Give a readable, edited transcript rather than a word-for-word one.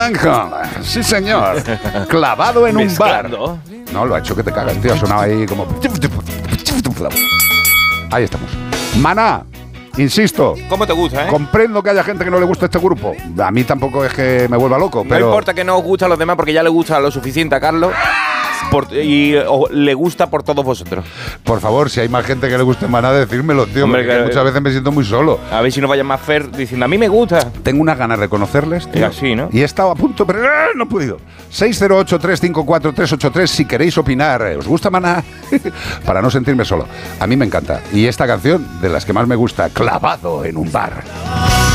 Sí, señor. Clavado en un bar. Mezclando. No, lo ha hecho que te cagas, tío. Ha sonado ahí como... Ahí estamos. Maná, insisto. ¿Cómo te gusta, Comprendo que haya gente que no le gusta este grupo. A mí tampoco es que me vuelva loco, pero... No importa que no os guste a los demás porque ya le gusta lo suficiente a Carlos y le gusta por todos vosotros. Por favor, si hay más gente que le guste Maná, decírmelo, tío. Hombre, porque muchas veces me siento muy solo. A ver si no vaya más Fer diciendo, a mí me gusta. Tengo unas ganas de conocerles, tío. Y así, ¿no? Y he estado a punto, pero no he podido. 608-354-383 si queréis opinar. ¿Os gusta Maná? Para no sentirme solo. A mí me encanta. Y esta canción, de las que más me gusta, Clavado en un bar.